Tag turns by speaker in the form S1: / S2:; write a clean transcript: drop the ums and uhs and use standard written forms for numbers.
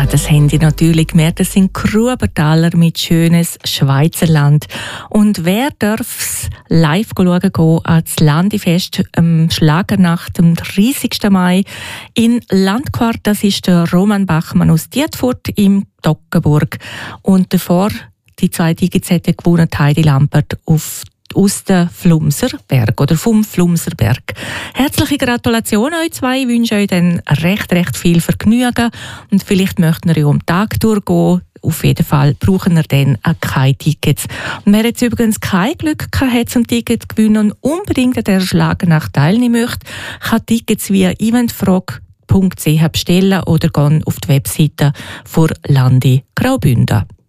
S1: das haben Sie natürlich gemerkt, das sind Grubentaler mit schönes Schweizerland. Und wer darf live schauen gehen ans Landifest am Schlagernacht am 30. Mai in Landquart? Das ist der Roman Bachmann aus Dietfurt im Toggenburg. Und davor die 2 Tickets hätte gewonnen Heidi Lampert aus dem Flumserberg oder vom Flumserberg. Herzliche Gratulation euch 2. Ich wünsche euch dann recht viel Vergnügen und vielleicht möchten ihr ja um den Tag durchgehen. Auf jeden Fall brauchen wir dann auch keine Tickets. Und wer jetzt übrigens kein Glück gehabt zum Ticket gewinnen und unbedingt an der Schlagernacht teilnehmen möchte, kann Tickets via eventfrog.ch bestellen oder gehen auf die Webseite von Landi Graubünden.